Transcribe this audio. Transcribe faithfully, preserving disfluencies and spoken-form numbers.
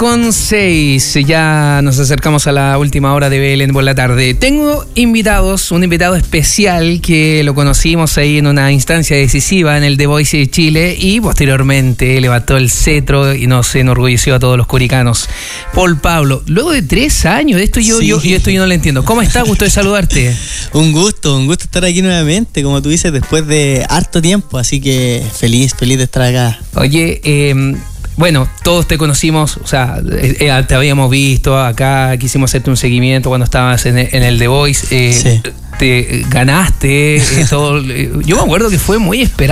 con seis, ya nos acercamos a la última hora de Belén por la tarde. Tengo invitados, un invitado especial que lo conocimos ahí en una instancia decisiva en el The Voice de Chile y posteriormente levantó el cetro y nos enorgulleció a todos los curicanos. Paul Pablo, luego de tres años, de esto yo, sí. yo, yo, esto yo no lo entiendo. ¿Cómo estás? Gusto de saludarte. Un gusto, un gusto estar aquí nuevamente, como tú dices, después de harto tiempo, así que feliz, feliz de estar acá. Oye, eh... bueno, todos te conocimos, o sea, eh, te habíamos visto acá, quisimos hacerte un seguimiento cuando estabas en, en el The Voice, eh, sí. te ganaste, eh, todo, eh, yo me acuerdo que fue muy esperado.